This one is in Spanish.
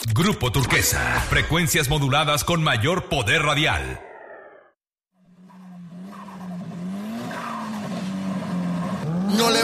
Grupo Turquesa. Frecuencias moduladas con mayor poder radial. No le